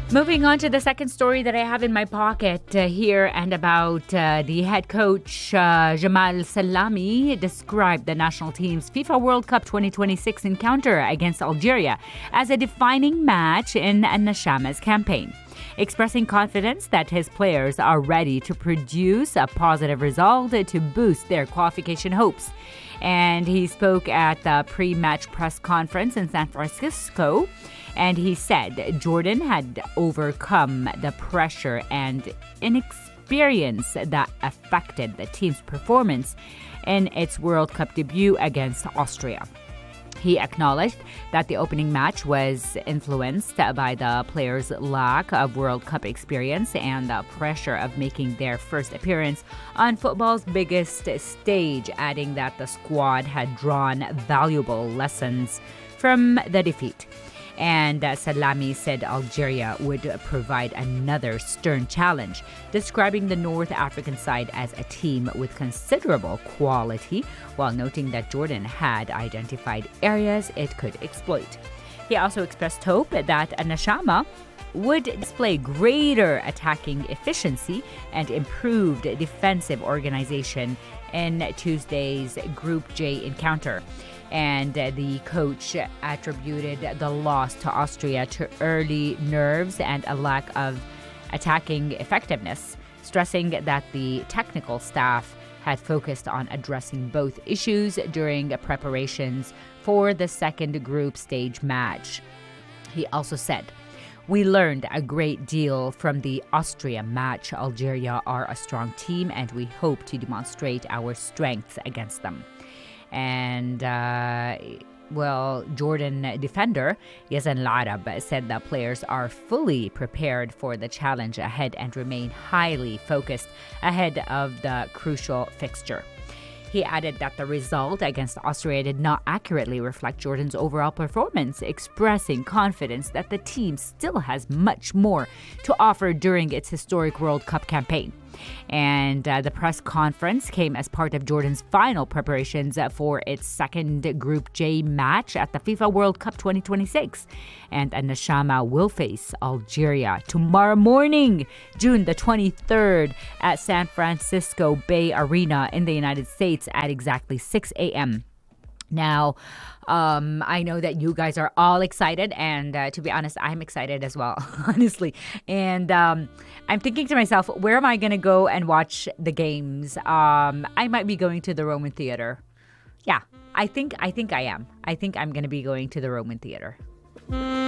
Moving on to the second story that I have in my pocket here, and about the head coach Jamal Salami described the national team's FIFA World Cup 2026 encounter against Algeria as a defining match in Nashama's campaign, expressing confidence that his players are ready to produce a positive result to boost their qualification hopes. And he spoke at the pre-match press conference in San Francisco. And he said Jordan had overcome the pressure and inexperience that affected the team's performance in its World Cup debut against Austria. He acknowledged that the opening match was influenced by the players' lack of World Cup experience and the pressure of making their first appearance on football's biggest stage, adding that the squad had drawn valuable lessons from the defeat. And Salami said Algeria would provide another stern challenge, describing the North African side as a team with considerable quality, while noting that Jordan had identified areas it could exploit. He also expressed hope that Nashama would display greater attacking efficiency and improved defensive organization in Tuesday's Group J encounter. And the coach attributed the loss to Austria to early nerves and a lack of attacking effectiveness, stressing that the technical staff had focused on addressing both issues during preparations for the second group stage match. He also said, "We learned a great deal from the Austria match. Algeria are a strong team and we hope to demonstrate our strengths against them." And, Jordan defender Yazan Al-Arab said that players are fully prepared for the challenge ahead and remain highly focused ahead of the crucial fixture. He added that the result against Austria did not accurately reflect Jordan's overall performance, expressing confidence that the team still has much more to offer during its historic World Cup campaign. And the press conference came as part of Jordan's final preparations for its second Group J match at the FIFA World Cup 2026. And Nashama will face Algeria tomorrow morning, June the 23rd, at San Francisco Bay Arena in the United States at exactly 6 a.m. Now, I know that you guys are all excited, and to be honest, I'm excited as well, honestly. And I'm thinking to myself, where am I going to go and watch the games? I might be going to the Roman Theater. Yeah, I think I am. I think I'm going to be going to the Roman Theater.